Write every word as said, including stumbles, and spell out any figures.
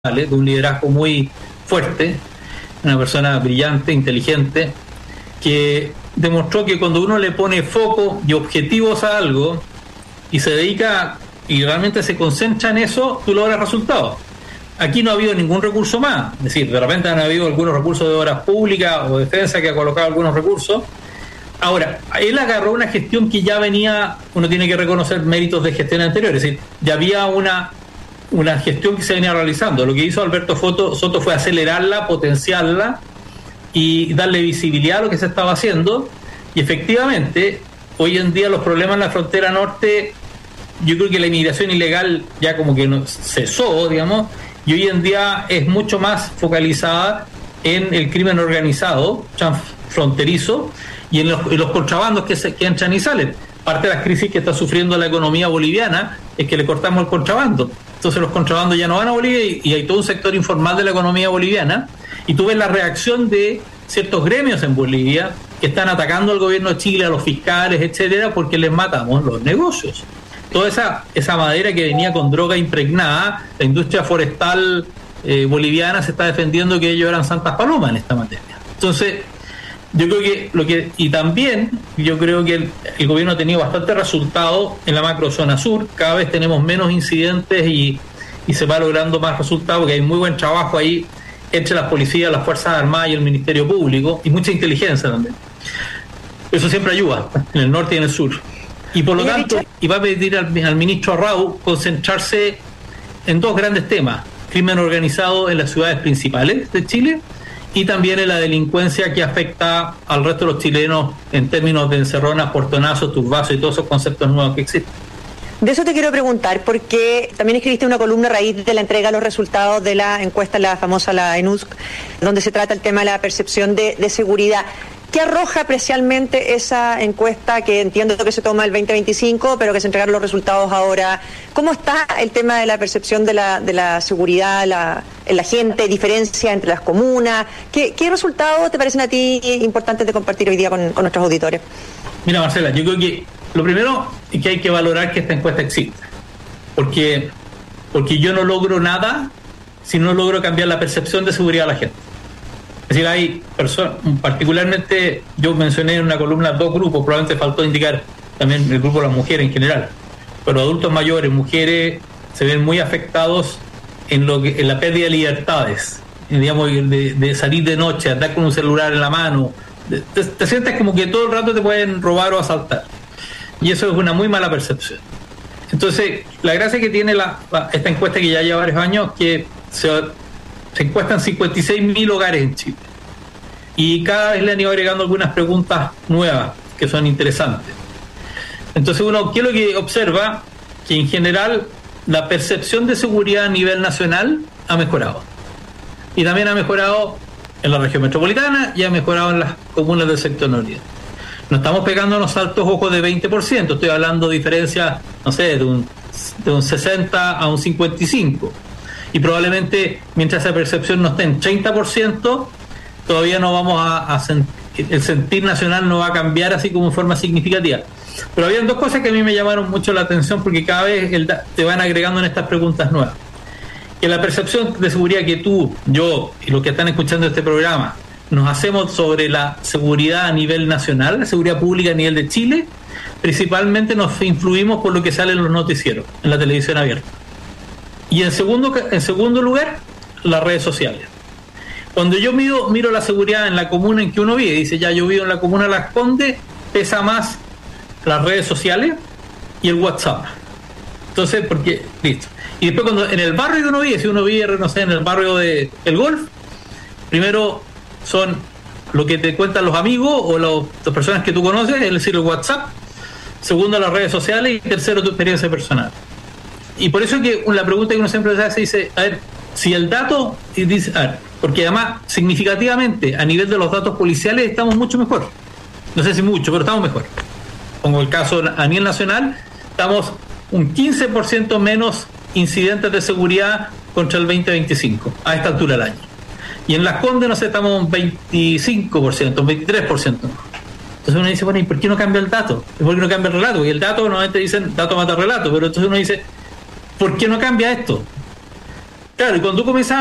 de un liderazgo muy fuerte, una persona brillante, inteligente, que demostró que cuando uno le pone foco y objetivos a algo y se dedica y realmente se concentra en eso, tú logras resultados. Aquí no ha habido ningún recurso más, es decir, de repente han habido algunos recursos de obras públicas o defensa que ha colocado algunos recursos. Ahora, él agarró una gestión que ya venía, uno tiene que reconocer méritos de gestión anteriores, es decir, ya había una, una gestión que se venía realizando. Lo que hizo Alberto Soto, Soto fue acelerarla, potenciarla y darle visibilidad a lo que se estaba haciendo. Y efectivamente, hoy en día los problemas en la frontera norte, yo creo que la inmigración ilegal ya como que no, cesó, digamos, y hoy en día es mucho más focalizada en el crimen organizado, transfronterizo, y en los, en los contrabandos que, se, que entran y salen. Parte de las crisis que está sufriendo la economía boliviana es que le cortamos el contrabando. Entonces los contrabandos ya no van a Bolivia y, y hay todo un sector informal de la economía boliviana. Y tú ves la reacción de ciertos gremios en Bolivia que están atacando al gobierno de Chile, a los fiscales, etcétera, porque les matamos los negocios. Toda esa, esa madera que venía con droga impregnada, la industria forestal eh, boliviana se está defendiendo que ellos eran santas palomas en esta materia. Entonces, yo creo que lo que y también yo creo que el, el gobierno ha tenido bastante resultado en la macrozona sur. Cada vez tenemos menos incidentes y, y se va logrando más resultados, porque hay muy buen trabajo ahí entre las policías, las Fuerzas Armadas y el Ministerio Público, y mucha inteligencia también. Eso siempre ayuda en el norte y en el sur. Y por lo tanto, y va a pedir al, al ministro Arrau concentrarse en dos grandes temas: crimen organizado en las ciudades principales de Chile y también en la delincuencia que afecta al resto de los chilenos en términos de encerronas, portonazos, turbazos y todos esos conceptos nuevos que existen. De eso te quiero preguntar, porque también escribiste una columna a raíz de la entrega de los resultados de la encuesta, la famosa, la ENUSC, donde se trata el tema de la percepción de, de seguridad. ¿Qué arroja aprecialmente esa encuesta, que entiendo que se toma el veinte veinticinco, pero que se entregaron los resultados ahora? ¿Cómo está el tema de la percepción de la, de la seguridad la, en la gente, diferencia entre las comunas? ¿Qué, qué resultados te parecen a ti importantes de compartir hoy día con, con nuestros auditores? Mira, Marcela, yo creo que lo primero es que hay que valorar que esta encuesta existe, porque, porque yo no logro nada si no logro cambiar la percepción de seguridad de la gente. Es decir, hay personas, particularmente yo mencioné en una columna dos grupos, probablemente faltó indicar también el grupo de las mujeres en general, pero adultos mayores, mujeres, se ven muy afectados en lo que en la pérdida de libertades, digamos, de, de salir de noche, andar con un celular en la mano, te, te sientes como que todo el rato te pueden robar o asaltar, y eso es una muy mala percepción. Entonces, la gracia que tiene la, la, esta encuesta, que ya lleva varios años, que se Se encuestan cincuenta y seis mil hogares en Chile y cada vez le han ido agregando algunas preguntas nuevas que son interesantes. Entonces uno, ¿qué es lo que observa? Que en general la percepción de seguridad a nivel nacional ha mejorado, y también ha mejorado en la región metropolitana y ha mejorado en las comunas del sector norte. No estamos pegando unos saltos ojos de veinte por ciento, estoy hablando de diferencias, no sé, de un, de un sesenta a un cincuenta y cinco. Y probablemente mientras esa percepción no esté en treinta por ciento, todavía no vamos a, a sentir, el sentir nacional no va a cambiar así como en forma significativa. Pero habían dos cosas que a mí me llamaron mucho la atención, porque cada vez el, te van agregando en estas preguntas nuevas. Que la percepción de seguridad que tú, yo y los que están escuchando este programa nos hacemos sobre la seguridad a nivel nacional, la seguridad pública a nivel de Chile, principalmente nos influimos por lo que sale en los noticieros, en la televisión abierta. Y en segundo, en segundo lugar, las redes sociales. Cuando yo miro, miro la seguridad en la comuna en que uno vive, dice, ya yo vivo en la comuna de Las Condes, pesa más las redes sociales y el WhatsApp. Entonces, porque, listo. Y después cuando en el barrio que uno vive, si uno vive, no sé, en el barrio de El Golf, primero son lo que te cuentan los amigos o los, las personas que tú conoces, es decir, el WhatsApp. Segundo, las redes sociales. Y tercero, tu experiencia personal. Y por eso es que la pregunta que uno siempre se hace, dice, a ver, si el dato, y dice, a ver, porque además significativamente a nivel de los datos policiales estamos mucho mejor. No sé si mucho, pero estamos mejor. Pongo el caso a nivel nacional, estamos un quince por ciento menos incidentes de seguridad contra el veinte veinticinco a esta altura del año. Y en Las Condes, no sé, estamos un veinticinco por ciento, un veintitrés por ciento. Entonces uno dice, bueno, ¿y por qué no cambia el dato? ¿Por qué no cambia el relato? Y el dato, normalmente dicen, dato mata relato, pero entonces uno dice, ¿por qué no cambia esto? Claro, y cuando tú comienzas